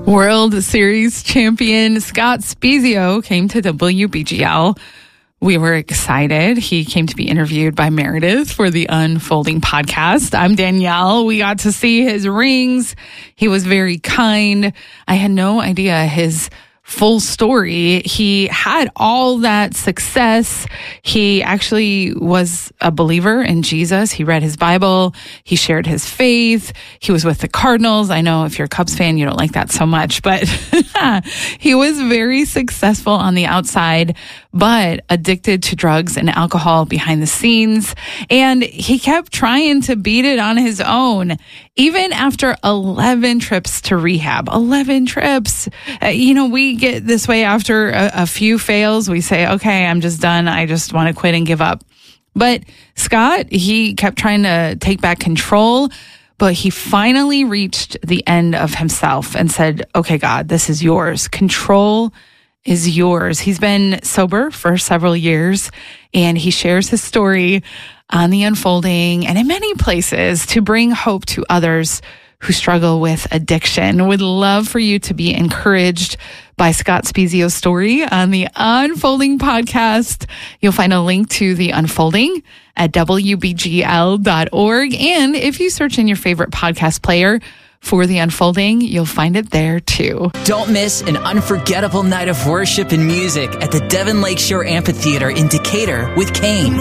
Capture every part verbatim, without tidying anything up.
World Series champion Scott Spiezio came to W B G L. We were excited. He came to be interviewed by Meredith for the Unfolding podcast. I'm Danielle. We got to see his rings. He was very kind. I had no idea his full story. He had all that success. He actually was a believer in Jesus. He read his Bible. He shared his faith. He was with the Cardinals. I know if you're a Cubs fan, you don't like that so much, but he was very successful on the outside, but addicted to drugs and alcohol behind the scenes. And he kept trying to beat it on his own, even after eleven trips to rehab. eleven trips. Uh, you know, we get this way after a, a few fails. We say, okay, I'm just done. I just want to quit and give up. But Scott, he kept trying to take back control, but he finally reached the end of himself and said, okay, God, this is yours. Control is yours. He's been sober for several years, and he shares his story on the Unfolding and in many places to bring hope to others who struggle with addiction. Would love for you to be encouraged by Scott Spiezio's story on the Unfolding podcast. You'll find a link to the Unfolding at W B G L dot org. And if you search in your favorite podcast player for the Unfolding, you'll find it there too. Don't miss an unforgettable night of worship and music at the Devon Lakeshore Amphitheater in Decatur with Kane.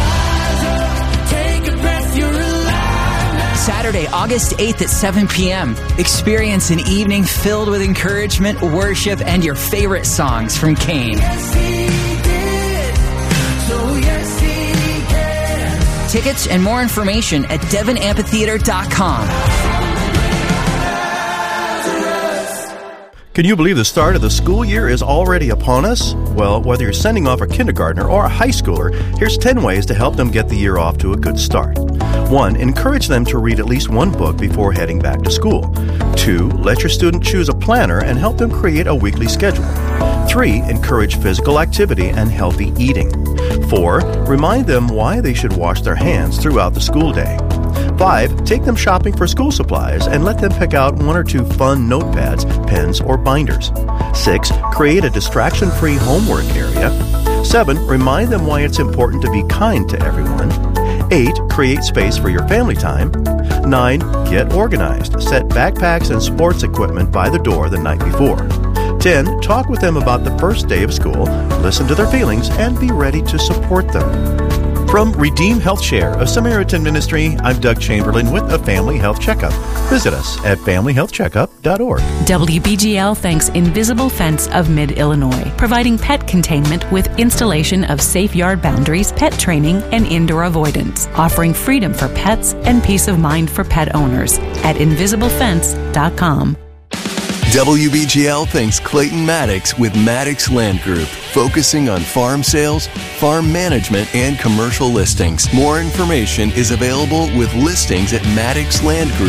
Saturday, August eighth at seven p.m. Experience an evening filled with encouragement, worship, and your favorite songs from Kane. Yes, he did. So yes, he can. Tickets and more information at devon amphitheater dot com. Can you believe the start of the school year is already upon us? Well, whether you're sending off a kindergartner or a high schooler, here's ten ways to help them get the year off to a good start. One, encourage them to read at least one book before heading back to school. Two, let your student choose a planner and help them create a weekly schedule. Three, encourage physical activity and healthy eating. Four, remind them why they should wash their hands throughout the school day. Five, take them shopping for school supplies and let them pick out one or two fun notepads, pens, or binders. Six, create a distraction-free homework area. Seven, remind them why it's important to be kind to everyone. Eight, create space for your family time. Nine, get organized. Set backpacks and sports equipment by the door the night before. Ten, talk with them about the first day of school, listen to their feelings, and be ready to support them. From Redeem Health Share of Samaritan Ministry, I'm Doug Chamberlain with a Family Health Checkup. Visit us at family health checkup dot org. W B G L thanks Invisible Fence of Mid-Illinois, providing pet containment with installation of safe yard boundaries, pet training, and indoor avoidance, offering freedom for pets and peace of mind for pet owners at invisible fence dot com. W B G L thanks Clayton Maddox with Maddox Land Group, focusing on farm sales, farm management, and commercial listings. More information is available with listings at Maddox Land Group.